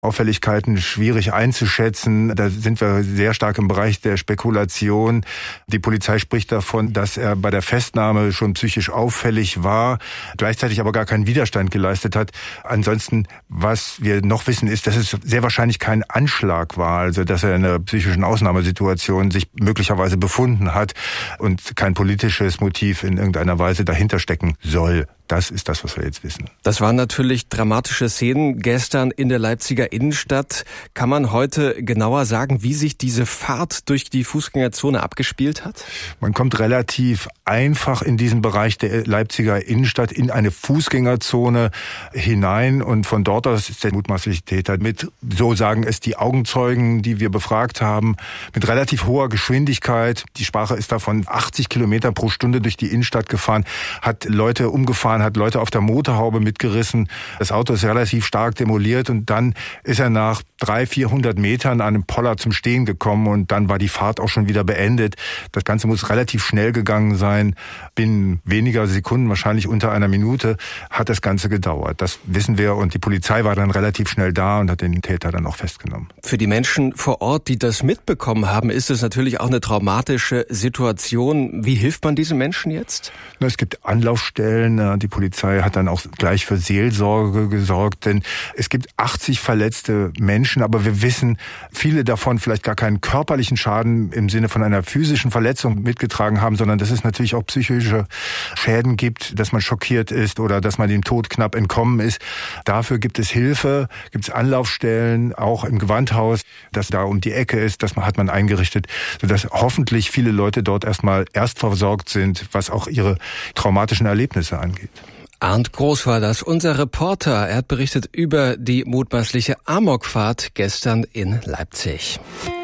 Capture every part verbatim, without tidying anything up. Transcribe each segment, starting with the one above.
Auffälligkeiten schwierig einzuschätzen. Da sind wir sehr stark im Bereich der Spekulation. Die Polizei spricht davon, dass er bei der Festnahme schon psychisch auffällig war, gleichzeitig aber gar keinen Widerstand geleistet hat. Ansonsten, was wir noch wissen, ist, dass es sehr wahrscheinlich kein Anschlag war, also dass er in einer psychischen Ausnahmesituation sich möglicherweise befunden hat und kein politisches Motiv in irgendeiner Weise dahinter stecken soll. Das ist das, was wir jetzt wissen. Das waren natürlich dramatische Szenen gestern in der Leipziger Innenstadt. Kann man heute genauer sagen, wie sich diese Fahrt durch die Fußgängerzone abgespielt hat? Man kommt relativ einfach in diesen Bereich der Leipziger Innenstadt in eine Fußgängerzone hinein und von dort aus ist der mutmaßliche Täter mit, so sagen es die Augenzeugen, die wir befragt haben, mit relativ hoher Geschwindigkeit. Die Sprache ist davon achtzig Kilometer pro Stunde durch die Innenstadt gefahren, hat Leute umgefahren, hat Leute auf der Motorhaube mitgerissen. Das Auto ist relativ stark demoliert und dann ist er nach dreihundert, vierhundert Metern an einem Poller zum Stehen gekommen und dann war die Fahrt auch schon wieder beendet. Das Ganze muss relativ schnell gegangen sein. Binnen weniger Sekunden, wahrscheinlich unter einer Minute, hat das Ganze gedauert. Das wissen wir und die Polizei war dann relativ schnell da und hat den Täter dann auch festgenommen. Für die Menschen vor Ort, die das mitbekommen haben, ist es natürlich auch eine traumatische Situation. Wie hilft man diesen Menschen jetzt? Es gibt Anlaufstellen. Die Polizei hat dann auch gleich für Seelsorge gesorgt, denn es gibt achtzig verletzte Menschen, aber wir wissen, viele davon vielleicht gar keinen körperlichen Schaden im Sinne von einer physischen Verletzung mitgetragen haben, sondern dass es natürlich auch psychische Schäden gibt, dass man schockiert ist oder dass man dem Tod knapp entkommen ist. Dafür gibt es Hilfe, gibt es Anlaufstellen, auch im Gewandhaus, das da um die Ecke ist, das hat man eingerichtet, sodass hoffentlich viele Leute dort erstmal erst versorgt sind, was auch ihre traumatischen Erlebnisse angeht. Arndt Groß war das, unser Reporter. Er hat berichtet über die mutmaßliche Amokfahrt gestern in Leipzig.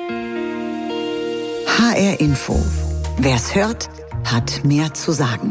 H R Info. Wer's hört, hat mehr zu sagen.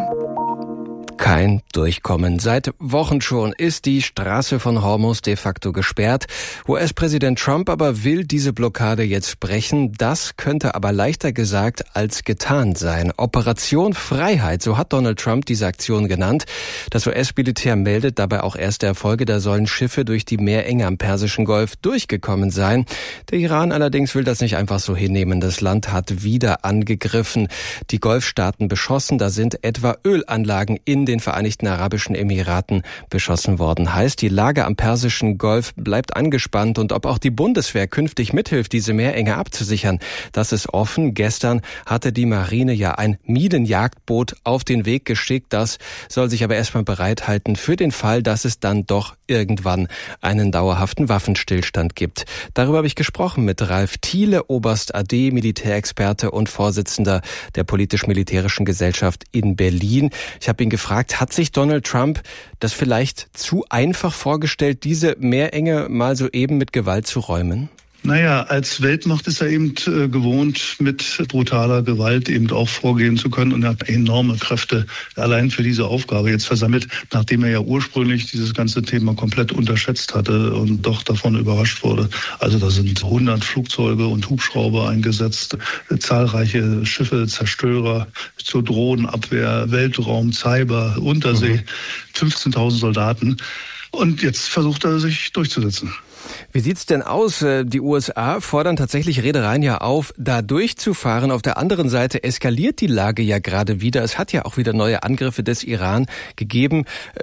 Kein Durchkommen. Seit Wochen schon ist die Straße von Hormuz de facto gesperrt. U S-Präsident Trump aber will diese Blockade jetzt brechen. Das könnte aber leichter gesagt als getan sein. Operation Freiheit, so hat Donald Trump diese Aktion genannt. Das U S-Militär meldet dabei auch erste Erfolge. Da sollen Schiffe durch die Meerenge am Persischen Golf durchgekommen sein. Der Iran allerdings will das nicht einfach so hinnehmen. Das Land hat wieder angegriffen, die Golfstaaten beschossen. Da sind etwa Ölanlagen in den Vereinigten Arabischen Emiraten beschossen worden. Heißt, die Lage am Persischen Golf bleibt angespannt und ob auch die Bundeswehr künftig mithilft, diese Meerenge abzusichern, das ist offen. Gestern hatte die Marine ja ein Minenjagdboot auf den Weg geschickt. Das soll sich aber erstmal bereithalten für den Fall, dass es dann doch irgendwann einen dauerhaften Waffenstillstand gibt. Darüber habe ich gesprochen mit Ralf Thiele, Oberst A D, Militärexperte und Vorsitzender der politisch-militärischen Gesellschaft in Berlin. Ich habe ihn gefragt, hat sich Donald Trump das vielleicht zu einfach vorgestellt, diese Meerenge mal so eben mit Gewalt zu räumen? Naja, als Weltmacht ist er eben äh, gewohnt, mit brutaler Gewalt eben auch vorgehen zu können und er hat enorme Kräfte allein für diese Aufgabe jetzt versammelt, nachdem er ja ursprünglich dieses ganze Thema komplett unterschätzt hatte und doch davon überrascht wurde. Also da sind hundert Flugzeuge und Hubschrauber eingesetzt, äh, zahlreiche Schiffe, Zerstörer zur Drohnenabwehr, Weltraum, Cyber, Untersee, mhm. fünfzehntausend Soldaten. Und jetzt versucht er sich durchzusetzen. Wie sieht's denn aus? Die U S A fordern tatsächlich Reedereien ja auf, da durchzufahren. Auf der anderen Seite eskaliert die Lage ja gerade wieder. Es hat ja auch wieder neue Angriffe des Iran gegeben.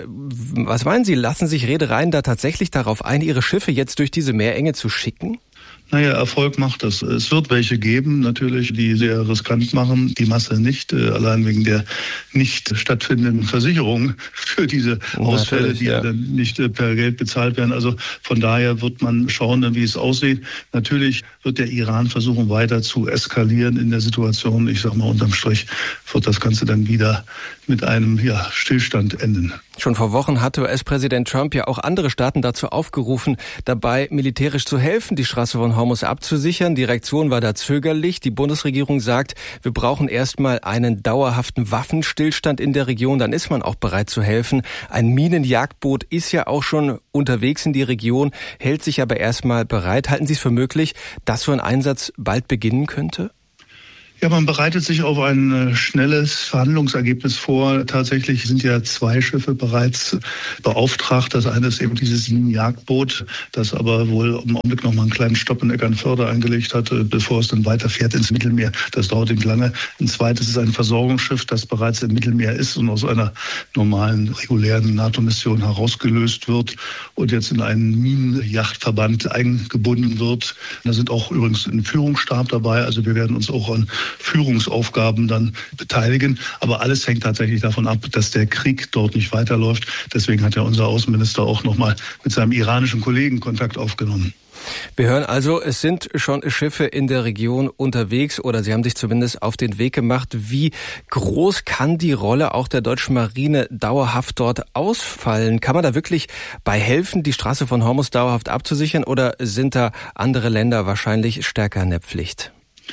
Was meinen Sie, lassen sich Reedereien da tatsächlich darauf ein, ihre Schiffe jetzt durch diese Meerenge zu schicken? Naja, Erfolg macht das. Es wird welche geben, natürlich, die sehr riskant machen. Die Masse nicht, äh, allein wegen der nicht stattfindenden Versicherung für diese Ausfälle, die ja dann nicht äh, per Geld bezahlt werden. Also von daher wird man schauen, wie es aussieht. Natürlich wird der Iran versuchen, weiter zu eskalieren in der Situation. Ich sag mal, unterm Strich wird das Ganze dann wieder mit einem ja, Stillstand enden. Schon vor Wochen hatte U S-Präsident Trump ja auch andere Staaten dazu aufgerufen, dabei militärisch zu helfen, die Straße von Hormuz abzusichern. Die Reaktion war da zögerlich. Die Bundesregierung sagt, wir brauchen erstmal einen dauerhaften Waffenstillstand in der Region, dann ist man auch bereit zu helfen. Ein Minenjagdboot ist ja auch schon unterwegs in die Region, hält sich aber erstmal bereit. Halten Sie es für möglich, dass so ein Einsatz bald beginnen könnte? Ja, man bereitet sich auf ein schnelles Verhandlungsergebnis vor. Tatsächlich sind ja zwei Schiffe bereits beauftragt. Das eine ist eben dieses Jagdboot, das aber wohl im Augenblick noch mal einen kleinen Stopp in Eckernförde eingelegt hat, bevor es dann weiterfährt ins Mittelmeer. Das dauert eben lange. Ein zweites ist ein Versorgungsschiff, das bereits im Mittelmeer ist und aus einer normalen, regulären NATO-Mission herausgelöst wird und jetzt in einen Minenjachtverband eingebunden wird. Da sind auch übrigens ein Führungsstab dabei. Also wir werden uns auch an Führungsaufgaben dann beteiligen. Aber alles hängt tatsächlich davon ab, dass der Krieg dort nicht weiterläuft. Deswegen hat ja unser Außenminister auch nochmal mit seinem iranischen Kollegen Kontakt aufgenommen. Wir hören also, es sind schon Schiffe in der Region unterwegs oder sie haben sich zumindest auf den Weg gemacht. Wie groß kann die Rolle auch der deutschen Marine dauerhaft dort ausfallen? Kann man da wirklich bei helfen, die Straße von Hormuz dauerhaft abzusichern oder sind da andere Länder wahrscheinlich stärker in der Pflicht?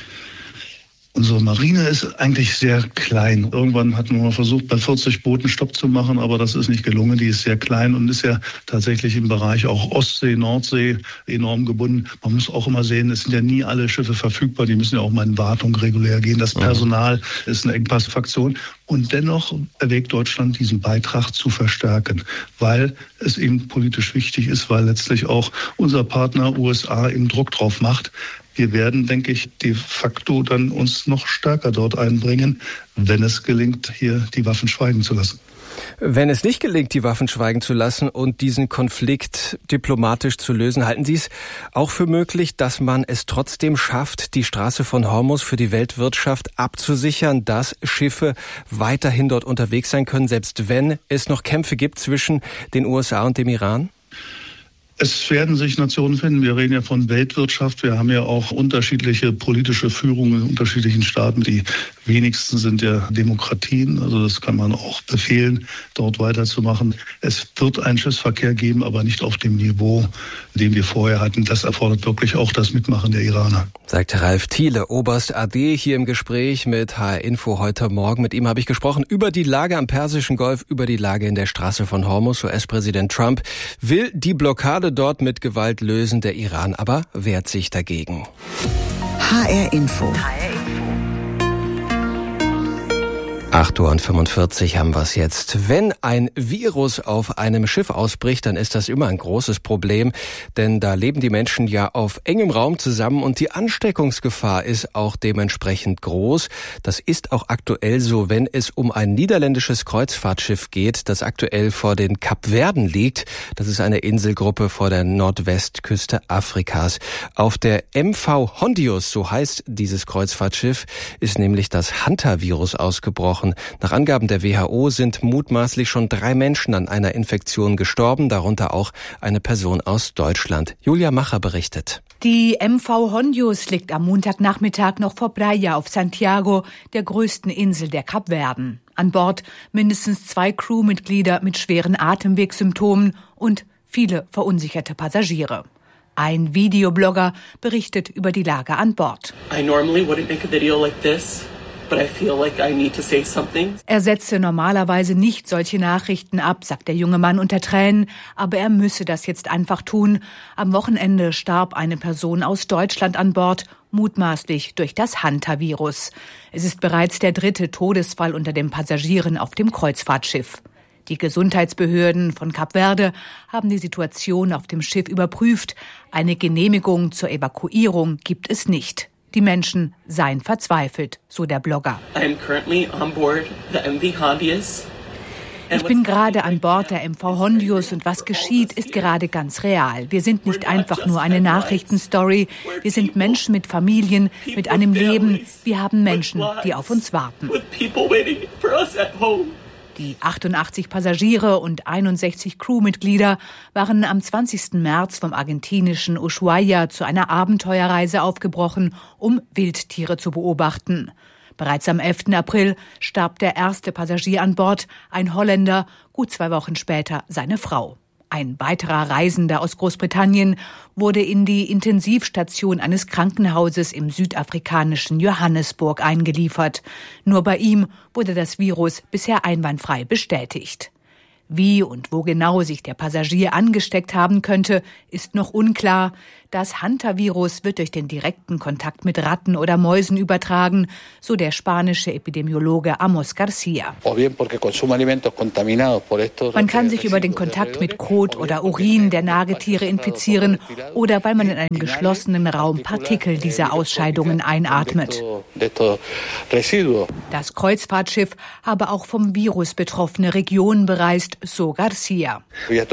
Unsere Marine ist eigentlich sehr klein. Irgendwann hatten wir mal versucht, bei vierzig Booten Stopp zu machen, aber das ist nicht gelungen. Die ist sehr klein und ist ja tatsächlich im Bereich auch Ostsee, Nordsee enorm gebunden. Man muss auch immer sehen, es sind ja nie alle Schiffe verfügbar. Die müssen ja auch mal in Wartung regulär gehen. Das Personal ist eine Engpassfaktion. Und dennoch erwägt Deutschland, diesen Beitrag zu verstärken, weil es eben politisch wichtig ist, weil letztlich auch unser Partner U S A eben Druck drauf macht. Wir werden, denke ich, de facto dann uns noch stärker dort einbringen, wenn es gelingt, hier die Waffen schweigen zu lassen. Wenn es nicht gelingt, die Waffen schweigen zu lassen und diesen Konflikt diplomatisch zu lösen, halten Sie es auch für möglich, dass man es trotzdem schafft, die Straße von Hormuz für die Weltwirtschaft abzusichern, dass Schiffe weiterhin dort unterwegs sein können, selbst wenn es noch Kämpfe gibt zwischen den U S A und dem Iran? Es werden sich Nationen finden. Wir reden ja von Weltwirtschaft. Wir haben ja auch unterschiedliche politische Führungen in unterschiedlichen Staaten. Die wenigsten sind ja Demokratien. Also das kann man auch befehlen, dort weiterzumachen. Es wird einen Schiffsverkehr geben, aber nicht auf dem Niveau, den wir vorher hatten. Das erfordert wirklich auch das Mitmachen der Iraner. Sagt Ralf Thiele, Oberst A D, hier im Gespräch mit H R Info heute Morgen. Mit ihm habe ich gesprochen über die Lage am Persischen Golf, über die Lage in der Straße von Hormuz. U S-Präsident Trump will die Blockade dort mit Gewalt lösen, der Iran aber wehrt sich dagegen. H R Info. acht Uhr fünfundvierzig haben wir es jetzt. Wenn ein Virus auf einem Schiff ausbricht, dann ist das immer ein großes Problem, denn da leben die Menschen ja auf engem Raum zusammen und die Ansteckungsgefahr ist auch dementsprechend groß. Das ist auch aktuell so, wenn es um ein niederländisches Kreuzfahrtschiff geht, das aktuell vor den Kapverden liegt. Das ist eine Inselgruppe vor der Nordwestküste Afrikas. Auf der M V Hondius, so heißt dieses Kreuzfahrtschiff, ist nämlich das Hantavirus ausgebrochen. Nach Angaben der W H O sind mutmaßlich schon drei Menschen an einer Infektion gestorben, darunter auch eine Person aus Deutschland. Julia Macher berichtet. Die M V Hondius liegt am Montagnachmittag noch vor Praia auf Santiago, der größten Insel der Kapverden. An Bord mindestens zwei Crewmitglieder mit schweren Atemwegssymptomen und viele verunsicherte Passagiere. Ein Videoblogger berichtet über die Lage an Bord. I normally wouldn't make a video like this. Er setze normalerweise nicht solche Nachrichten ab, sagt der junge Mann unter Tränen, aber er müsse das jetzt einfach tun. Am Wochenende starb eine Person aus Deutschland an Bord, mutmaßlich durch das Hantavirus. Es ist bereits der dritte Todesfall unter den Passagieren auf dem Kreuzfahrtschiff. Die Gesundheitsbehörden von Kap Verde haben die Situation auf dem Schiff überprüft. Eine Genehmigung zur Evakuierung gibt es nicht. Die Menschen seien verzweifelt, so der Blogger. Ich bin gerade an Bord der M V Hondius und was geschieht, ist gerade ganz real. Wir sind nicht einfach nur eine Nachrichtenstory. Wir sind Menschen mit Familien, mit einem Leben. Wir haben Menschen, die auf uns warten. Die achtundachtzig Passagiere und einundsechzig Crewmitglieder waren am zwanzigsten März vom argentinischen Ushuaia zu einer Abenteuerreise aufgebrochen, um Wildtiere zu beobachten. Bereits am elften April starb der erste Passagier an Bord, ein Holländer, gut zwei Wochen später seine Frau. Ein weiterer Reisender aus Großbritannien wurde in die Intensivstation eines Krankenhauses im südafrikanischen Johannesburg eingeliefert. Nur bei ihm wurde das Virus bisher einwandfrei bestätigt. Wie und wo genau sich der Passagier angesteckt haben könnte, ist noch unklar. Das Hantavirus wird durch den direkten Kontakt mit Ratten oder Mäusen übertragen, so der spanische Epidemiologe Amos Garcia. Man kann sich über den Kontakt mit Kot oder Urin der Nagetiere infizieren oder weil man in einem geschlossenen Raum Partikel dieser Ausscheidungen einatmet. Das Kreuzfahrtschiff habe auch vom Virus betroffene Regionen bereist, so Garcia.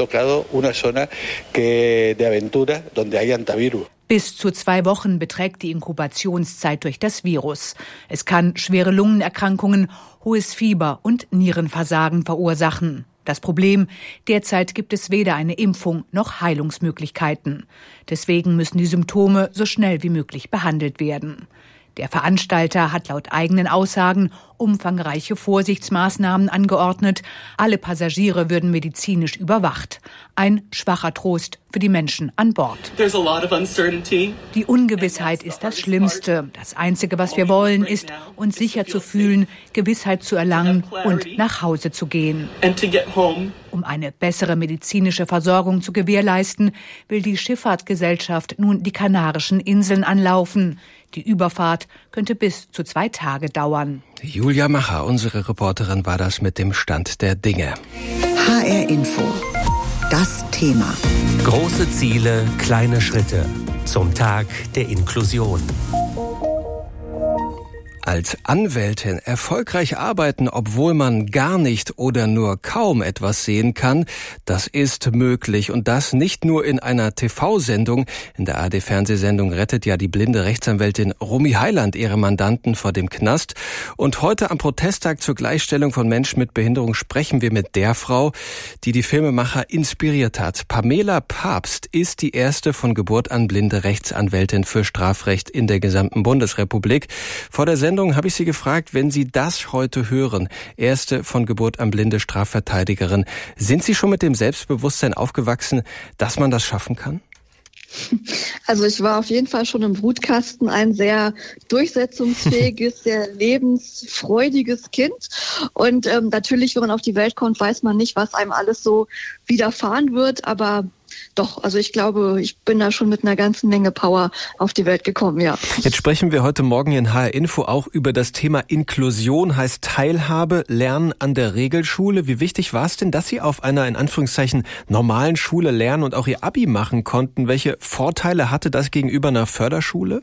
Bis zu zwei Wochen beträgt die Inkubationszeit durch das Virus. Es kann schwere Lungenerkrankungen, hohes Fieber und Nierenversagen verursachen. Das Problem, derzeit gibt es weder eine Impfung noch Heilungsmöglichkeiten. Deswegen müssen die Symptome so schnell wie möglich behandelt werden. Der Veranstalter hat laut eigenen Aussagen umfangreiche Vorsichtsmaßnahmen angeordnet. Alle Passagiere würden medizinisch überwacht. Ein schwacher Trost für die Menschen an Bord. Die Ungewissheit ist das Schlimmste. Das Einzige, was wir wollen, ist, uns sicher zu fühlen, Gewissheit zu erlangen und nach Hause zu gehen. Um eine bessere medizinische Versorgung zu gewährleisten, will die Schifffahrtsgesellschaft nun die Kanarischen Inseln anlaufen. Die Überfahrt könnte bis zu zwei Tage dauern. Julia Macher, unsere Reporterin, war das mit dem Stand der Dinge. H R Info. Das Thema. Große Ziele, kleine Schritte. Zum Tag der Inklusion. Als Anwältin erfolgreich arbeiten, obwohl man gar nicht oder nur kaum etwas sehen kann, das ist möglich. Und das nicht nur in einer T V-Sendung. In der A R D-Fernsehsendung rettet ja die blinde Rechtsanwältin Romy Heiland ihre Mandanten vor dem Knast. Und heute am Protesttag zur Gleichstellung von Menschen mit Behinderung sprechen wir mit der Frau, die die Filmemacher inspiriert hat. Pamela Papst ist die erste von Geburt an blinde Rechtsanwältin für Strafrecht in der gesamten Bundesrepublik. Vor der Sendung habe ich Sie gefragt, wenn Sie das heute hören, erste von Geburt an blinde Strafverteidigerin, sind Sie schon mit dem Selbstbewusstsein aufgewachsen, dass man das schaffen kann? Also ich war auf jeden Fall schon im Brutkasten ein sehr durchsetzungsfähiges, sehr lebensfreudiges Kind. Und ähm, natürlich, wenn man auf die Welt kommt, weiß man nicht, was einem alles so widerfahren wird. Aber doch, also ich glaube, ich bin da schon mit einer ganzen Menge Power auf die Welt gekommen, ja. Jetzt sprechen wir heute Morgen in H R Info auch über das Thema Inklusion, heißt Teilhabe, Lernen an der Regelschule. Wie wichtig war es denn, dass Sie auf einer in Anführungszeichen normalen Schule lernen und auch Ihr Abi machen konnten? Welche Vorteile hatte das gegenüber einer Förderschule?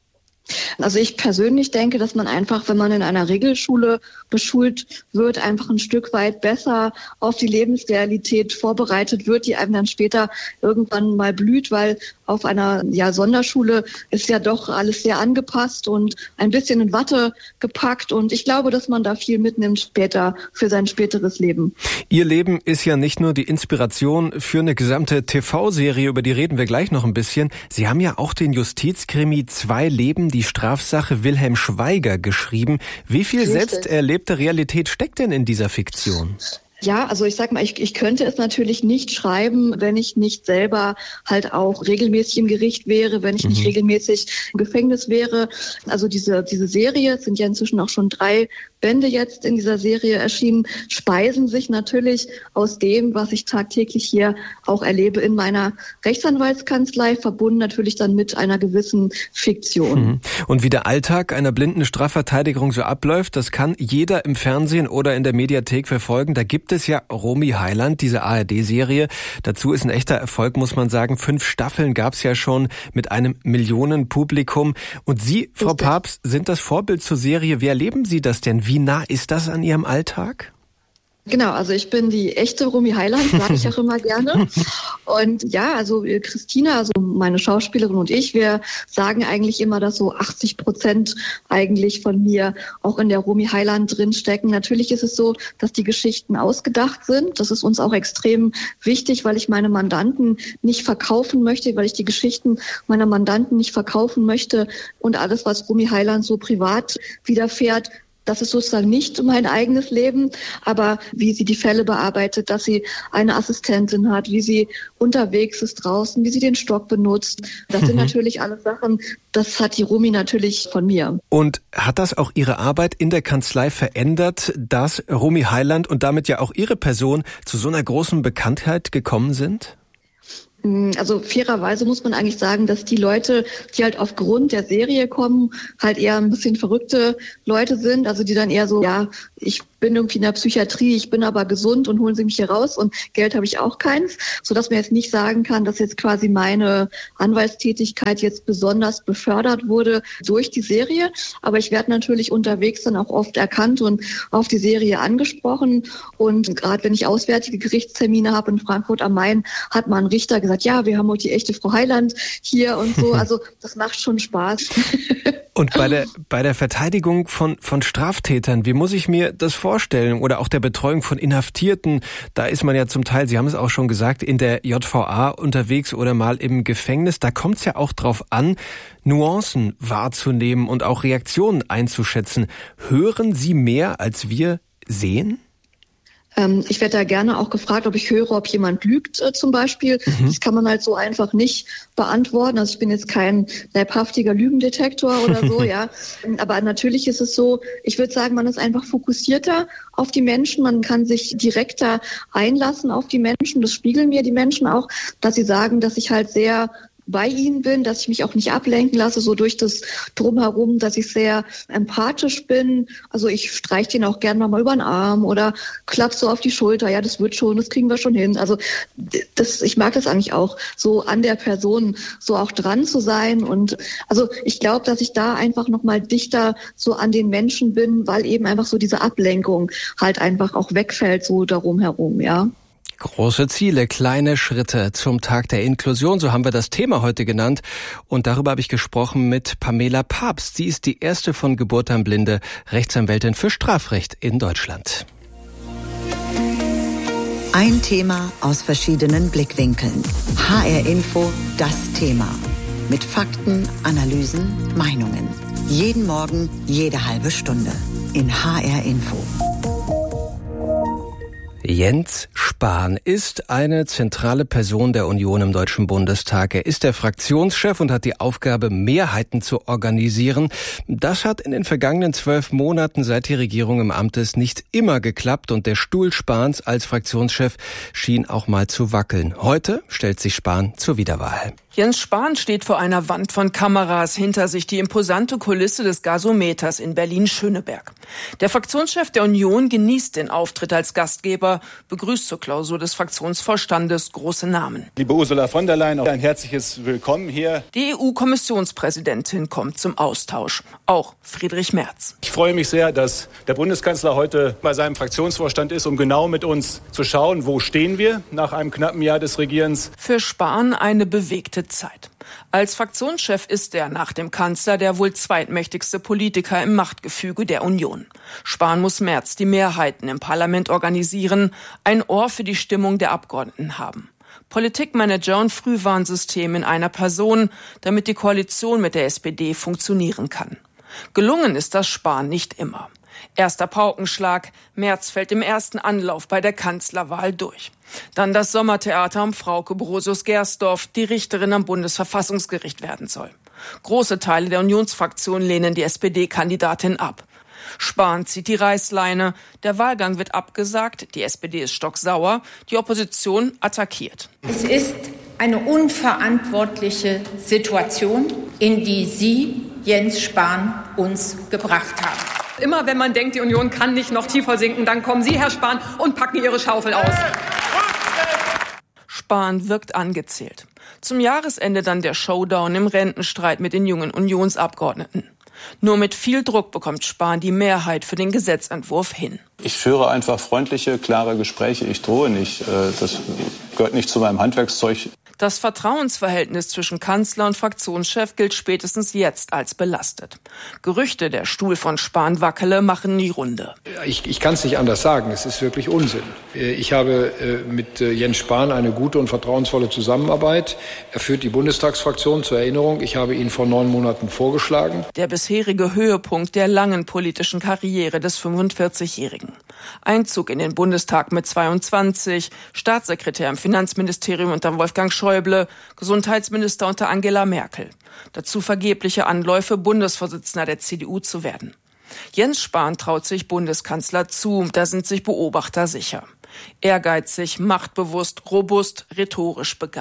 Also ich persönlich denke, dass man einfach, wenn man in einer Regelschule beschult wird, einfach ein Stück weit besser auf die Lebensrealität vorbereitet wird, die einem dann später irgendwann mal blüht, weil auf einer ja, Sonderschule ist ja doch alles sehr angepasst und ein bisschen in Watte gepackt. Und ich glaube, dass man da viel mitnimmt später für sein späteres Leben. Ihr Leben ist ja nicht nur die Inspiration für eine gesamte T V-Serie, über die reden wir gleich noch ein bisschen. Sie haben ja auch den Justizkrimi Zwei Leben, die Strafsache Wilhelm Schweiger geschrieben. Wie viel Richtig. selbst erlebte Realität steckt denn in dieser Fiktion? Ja, also ich sag mal, ich, ich könnte es natürlich nicht schreiben, wenn ich nicht selber halt auch regelmäßig im Gericht wäre, wenn ich mhm. nicht regelmäßig im Gefängnis wäre. Also diese diese Serie, es sind ja inzwischen auch schon drei Bände jetzt in dieser Serie erschienen, speisen sich natürlich aus dem, was ich tagtäglich hier auch erlebe in meiner Rechtsanwaltskanzlei, verbunden natürlich dann mit einer gewissen Fiktion. Mhm. Und wie der Alltag einer blinden Strafverteidigung so abläuft, das kann jeder im Fernsehen oder in der Mediathek verfolgen. Da gibt es ja Romy Heiland, diese A R D-Serie. Dazu ist ein echter Erfolg, muss man sagen. Fünf Staffeln gab es ja schon mit einem Millionenpublikum. Und Sie, Frau Richtig. Papst, sind das Vorbild zur Serie. Wie erleben Sie das denn? Wie nah ist das an Ihrem Alltag? Genau, also ich bin die echte Romy Heiland, sage ich auch immer gerne. Und ja, also Christina, also meine Schauspielerin und ich, wir sagen eigentlich immer, dass so achtzig Prozent eigentlich von mir auch in der Romy Heiland drinstecken. Natürlich ist es so, dass die Geschichten ausgedacht sind. Das ist uns auch extrem wichtig, weil ich meine Mandanten nicht verkaufen möchte, weil ich die Geschichten meiner Mandanten nicht verkaufen möchte. Und alles, was Romy Heiland so privat widerfährt, das ist sozusagen nicht mein eigenes Leben, aber wie sie die Fälle bearbeitet, dass sie eine Assistentin hat, wie sie unterwegs ist draußen, wie sie den Stock benutzt. Das sind mhm. natürlich alles Sachen, das hat die Romy natürlich von mir. Und hat das auch Ihre Arbeit in der Kanzlei verändert, dass Romy Heiland und damit ja auch Ihre Person zu so einer großen Bekanntheit gekommen sind? Also fairerweise muss man eigentlich sagen, dass die Leute, die halt aufgrund der Serie kommen, halt eher ein bisschen verrückte Leute sind. Also die dann eher so, ja, ich bin irgendwie in der Psychiatrie, ich bin aber gesund und holen Sie mich hier raus und Geld habe ich auch keins. Sodass man jetzt nicht sagen kann, dass jetzt quasi meine Anwaltstätigkeit jetzt besonders befördert wurde durch die Serie. Aber ich werde natürlich unterwegs dann auch oft erkannt und auf die Serie angesprochen. Und gerade wenn ich auswärtige Gerichtstermine habe in Frankfurt am Main, hat man einen Richter gesagt, ja, wir haben heute die echte Frau Heiland hier und so. Also das macht schon Spaß. Und bei der, bei der Verteidigung von, von Straftätern, wie muss ich mir das vorstellen? Oder auch der Betreuung von Inhaftierten, da ist man ja zum Teil, Sie haben es auch schon gesagt, in der J V A unterwegs oder mal im Gefängnis. Da kommt es ja auch drauf an, Nuancen wahrzunehmen und auch Reaktionen einzuschätzen. Hören Sie mehr, als wir sehen? Ich werde da gerne auch gefragt, ob ich höre, ob jemand lügt äh, zum Beispiel. Mhm. Das kann man halt so einfach nicht beantworten. Also ich bin jetzt kein leibhaftiger Lügendetektor oder so, ja. Aber natürlich ist es so, ich würde sagen, man ist einfach fokussierter auf die Menschen. Man kann sich direkter einlassen auf die Menschen. Das spiegeln mir die Menschen auch, dass sie sagen, dass ich halt sehr bei ihnen bin, dass ich mich auch nicht ablenken lasse, so durch das Drumherum, dass ich sehr empathisch bin. Also ich streiche den auch gerne mal über den Arm oder klapp so auf die Schulter. Ja, das wird schon, das kriegen wir schon hin. Also das, ich mag das eigentlich auch, so an der Person so auch dran zu sein. Und also ich glaube, dass ich da einfach noch mal dichter so an den Menschen bin, weil eben einfach so diese Ablenkung halt einfach auch wegfällt so darum herum, ja. Große Ziele, kleine Schritte zum Tag der Inklusion, so haben wir das Thema heute genannt. Und darüber habe ich gesprochen mit Pamela Papst. Sie ist die erste von Geburt an Blinde, Rechtsanwältin für Strafrecht in Deutschland. Ein Thema aus verschiedenen Blickwinkeln. H R Info, das Thema. Mit Fakten, Analysen, Meinungen. Jeden Morgen, jede halbe Stunde. In H R Info. Jens Spahn ist eine zentrale Person der Union im Deutschen Bundestag. Er ist der Fraktionschef und hat die Aufgabe, Mehrheiten zu organisieren. Das hat in den vergangenen zwölf Monaten, seit die Regierung im Amt ist, nicht immer geklappt und der Stuhl Spahns als Fraktionschef schien auch mal zu wackeln. Heute stellt sich Spahn zur Wiederwahl. Jens Spahn steht vor einer Wand von Kameras, hinter sich die imposante Kulisse des Gasometers in Berlin-Schöneberg. Der Fraktionschef der Union genießt den Auftritt als Gastgeber, begrüßt zur Klausur des Fraktionsvorstandes große Namen. Liebe Ursula von der Leyen, ein herzliches Willkommen hier. Die E U-Kommissionspräsidentin kommt zum Austausch, auch Friedrich Merz. Ich freue mich sehr, dass der Bundeskanzler heute bei seinem Fraktionsvorstand ist, um genau mit uns zu schauen, wo stehen wir nach einem knappen Jahr des Regierens. Für Spahn eine bewegte Zeit. Als Fraktionschef ist er nach dem Kanzler der wohl zweitmächtigste Politiker im Machtgefüge der Union. Spahn muss Merz die Mehrheiten im Parlament organisieren, ein Ohr für die Stimmung der Abgeordneten haben. Politikmanager und Frühwarnsystem in einer Person, damit die Koalition mit der S P D funktionieren kann. Gelungen ist das Spahn nicht immer. Erster Paukenschlag, Merz fällt im ersten Anlauf bei der Kanzlerwahl durch. Dann das Sommertheater um Frauke Brosius-Gersdorf, die Richterin am Bundesverfassungsgericht werden soll. Große Teile der Unionsfraktion lehnen die S P D-Kandidatin ab. Spahn zieht die Reißleine, der Wahlgang wird abgesagt, die S P D ist stocksauer, die Opposition attackiert. Es ist eine unverantwortliche Situation, in die Sie, Jens Spahn, uns gebracht haben. Immer wenn man denkt, die Union kann nicht noch tiefer sinken, dann kommen Sie, Herr Spahn, und packen Ihre Schaufel aus. Spahn wirkt angezählt. Zum Jahresende dann der Showdown im Rentenstreit mit den jungen Unionsabgeordneten. Nur mit viel Druck bekommt Spahn die Mehrheit für den Gesetzentwurf hin. Ich führe einfach freundliche, klare Gespräche. Ich drohe nicht. Das gehört nicht zu meinem Handwerkszeug. Das Vertrauensverhältnis zwischen Kanzler und Fraktionschef gilt spätestens jetzt als belastet. Gerüchte, der Stuhl von Spahn wackele, machen die Runde. Ich, ich kann es nicht anders sagen. Es ist wirklich Unsinn. Ich habe mit Jens Spahn eine gute und vertrauensvolle Zusammenarbeit. Er führt die Bundestagsfraktion, zur Erinnerung. Ich habe ihn vor neun Monaten vorgeschlagen. Der bisherige Höhepunkt der langen politischen Karriere des fünfundvierzigjährigen. Einzug in den Bundestag mit zweiundzwanzig, Staatssekretär im Finanzministerium unter Wolfgang Schäuble, Gesundheitsminister unter Angela Merkel. Dazu vergebliche Anläufe, Bundesvorsitzender der C D U zu werden. Jens Spahn traut sich Bundeskanzler zu, da sind sich Beobachter sicher. Ehrgeizig, machtbewusst, robust, rhetorisch begabt.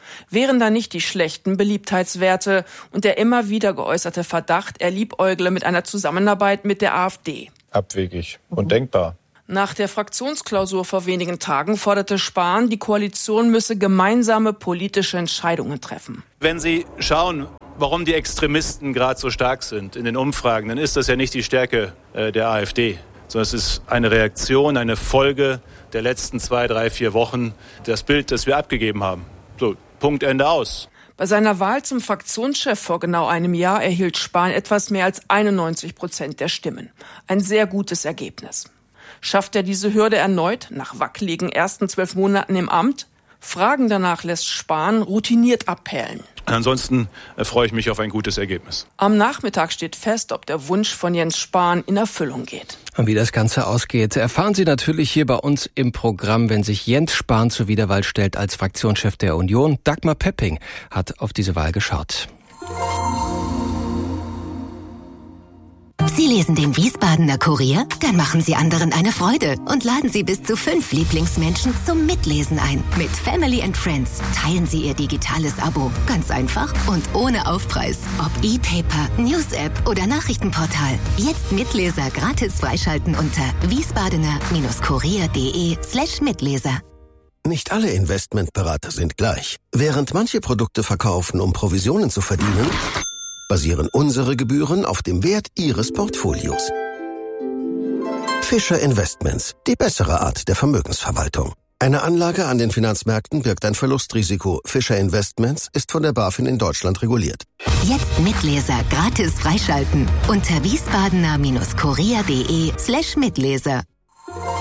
Wären da nicht die schlechten Beliebtheitswerte und der immer wieder geäußerte Verdacht, er liebäugle mit einer Zusammenarbeit mit der AfD? Abwegig und denkbar. Nach der Fraktionsklausur vor wenigen Tagen forderte Spahn, die Koalition müsse gemeinsame politische Entscheidungen treffen. Wenn Sie schauen, warum die Extremisten gerade so stark sind in den Umfragen, dann ist das ja nicht die Stärke äh, der AfD, sondern es ist eine Reaktion, eine Folge der letzten zwei, drei, vier Wochen, das Bild, das wir abgegeben haben. So, Punkt, Ende, aus. Bei seiner Wahl zum Fraktionschef vor genau einem Jahr erhielt Spahn etwas mehr als einundneunzig Prozent der Stimmen. Ein sehr gutes Ergebnis. Schafft er diese Hürde erneut nach wackeligen ersten zwölf Monaten im Amt? Fragen danach lässt Spahn routiniert abperlen. Ansonsten äh, freue ich mich auf ein gutes Ergebnis. Am Nachmittag steht fest, ob der Wunsch von Jens Spahn in Erfüllung geht. Und wie das Ganze ausgeht, erfahren Sie natürlich hier bei uns im Programm, wenn sich Jens Spahn zur Wiederwahl stellt als Fraktionschef der Union. Dagmar Pepping hat auf diese Wahl geschaut. Sie lesen den Wiesbadener Kurier? Dann machen Sie anderen eine Freude und laden Sie bis zu fünf Lieblingsmenschen zum Mitlesen ein. Mit Family and Friends teilen Sie Ihr digitales Abo. Ganz einfach und ohne Aufpreis. Ob E-Paper, News-App oder Nachrichtenportal. Jetzt Mitleser gratis freischalten unter wiesbadener-kurier.de slash Mitleser. Nicht alle Investmentberater sind gleich. Während manche Produkte verkaufen, um Provisionen zu verdienen, basieren unsere Gebühren auf dem Wert Ihres Portfolios. Fischer Investments, die bessere Art der Vermögensverwaltung. Eine Anlage an den Finanzmärkten birgt ein Verlustrisiko. Fischer Investments ist von der BaFin in Deutschland reguliert. Jetzt Mitleser gratis freischalten unter wiesbadener-kurier.de slash Mitleser.